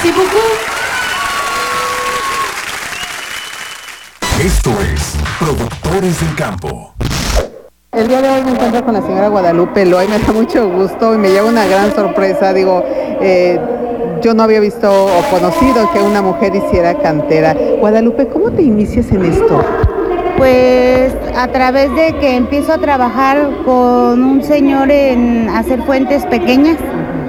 Merci beaucoup. Esto es Productores del Campo. El día de hoy me encuentro con la señora Guadalupe Eloy, me da mucho gusto y me lleva una gran sorpresa. Yo no había visto o conocido que una mujer hiciera cantera. Guadalupe, ¿cómo te inicias en esto? Pues a través de que empiezo a trabajar con un señor en hacer fuentes pequeñas.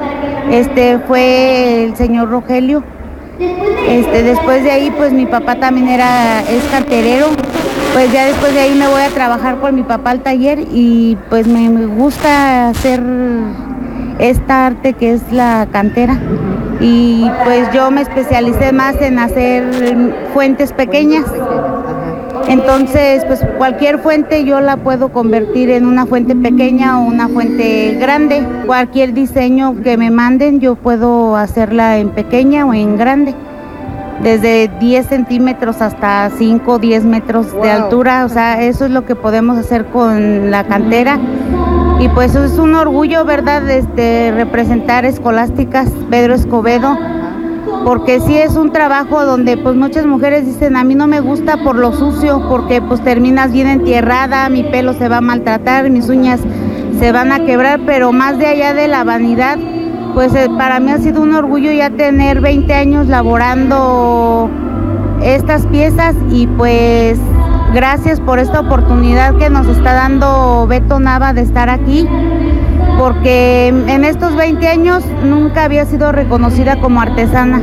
Fue el señor Rogelio. Después de ahí, pues mi papá también es canterero. Pues ya después de ahí me voy a trabajar con mi papá al taller y pues me gusta hacer esta arte que es la cantera. Y pues yo me especialicé más en hacer fuentes pequeñas. Entonces, pues cualquier fuente yo la puedo convertir en una fuente pequeña o una fuente grande. Cualquier diseño que me manden yo puedo hacerla en pequeña o en grande. Desde 10 centímetros hasta 5 o 10 metros de altura. O sea, eso es lo que podemos hacer con la cantera. Y pues es un orgullo, ¿verdad? Representar Escolásticas Pedro Escobedo. Porque sí es un trabajo donde pues muchas mujeres dicen, a mí no me gusta por lo sucio, porque pues terminas bien entierrada, mi pelo se va a maltratar, mis uñas se van a quebrar, pero más de allá de la vanidad, pues para mí ha sido un orgullo ya tener 20 años laborando estas piezas y pues gracias por esta oportunidad que nos está dando Beto Nava de estar aquí. Porque en estos 20 años nunca había sido reconocida como artesana.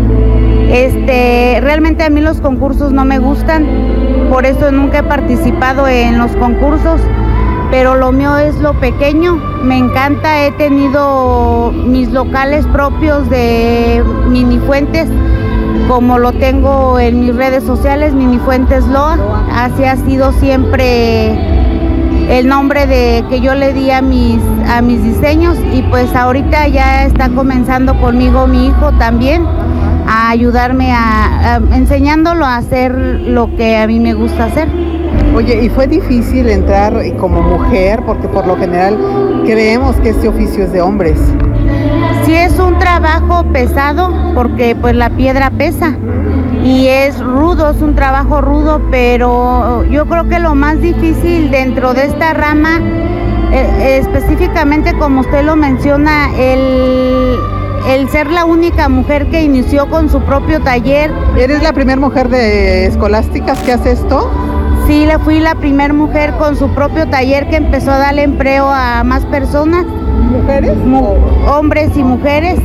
Realmente a mí los concursos no me gustan, por eso nunca he participado en los concursos, pero lo mío es lo pequeño, me encanta, he tenido mis locales propios de minifuentes, como lo tengo en mis redes sociales, Minifuentes Loa, así ha sido siempre el nombre que yo le di a mis diseños y pues ahorita ya está comenzando conmigo mi hijo también a ayudarme enseñándolo a hacer lo que a mí me gusta hacer. Oye, ¿y fue difícil entrar como mujer? Porque por lo general creemos que este oficio es de hombres. Sí, es un trabajo pesado porque pues la piedra pesa. Y es rudo, es un trabajo rudo, pero yo creo que lo más difícil dentro de esta rama, específicamente como usted lo menciona, el ser la única mujer que inició con su propio taller. ¿Eres la primera mujer de Escolásticas que hace esto? Sí, fui la primera mujer con su propio taller que empezó a darle empleo a más personas. ¿Mujeres? Hombres y mujeres.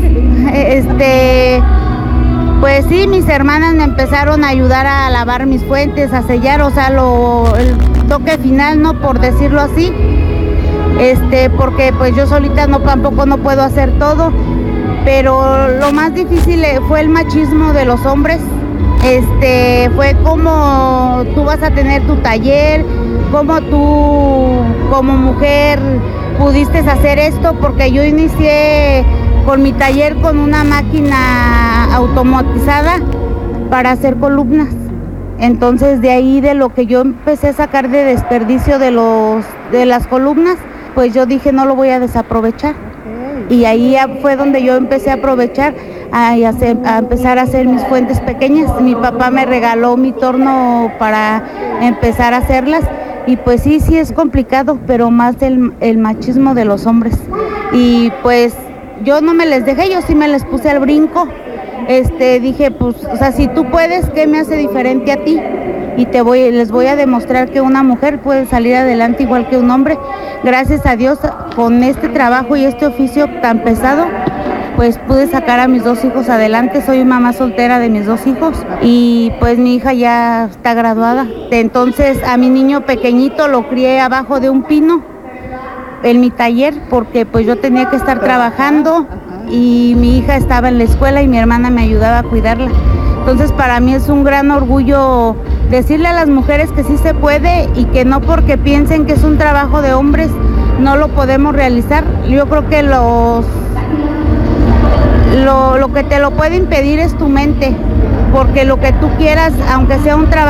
Pues sí, mis hermanas me empezaron a ayudar a lavar mis fuentes, a sellar, o sea, el toque final, ¿no? Por decirlo así. Porque pues yo solita tampoco no puedo hacer todo, pero lo más difícil fue el machismo de los hombres. Fue como tú vas a tener tu taller, como tú como mujer pudiste hacer esto, porque yo inicié con mi taller con una máquina automatizada para hacer columnas. Entonces de ahí de lo que yo empecé a sacar de desperdicio de las columnas, pues yo dije no lo voy a desaprovechar. Y ahí fue donde yo empecé a aprovechar a empezar a hacer mis fuentes pequeñas. Mi papá me regaló mi torno para empezar a hacerlas y pues sí es complicado, pero más el machismo de los hombres. Y pues yo no me les dejé, yo sí me les puse al brinco. Dije, pues, o sea, si tú puedes, ¿qué me hace diferente a ti? Y les voy a demostrar que una mujer puede salir adelante igual que un hombre. Gracias a Dios, con este trabajo y este oficio tan pesado, pues pude sacar a mis 2 hijos adelante. Soy mamá soltera de mis 2 hijos y pues mi hija ya está graduada. Entonces a mi niño pequeñito lo crié abajo de un pino en mi taller porque pues yo tenía que estar trabajando y mi hija estaba en la escuela y mi hermana me ayudaba a cuidarla. Entonces para mí es un gran orgullo decirle a las mujeres que sí se puede y que no porque piensen que es un trabajo de hombres no lo podemos realizar. Yo creo que lo que te lo puede impedir es tu mente, porque lo que tú quieras, aunque sea un trabajo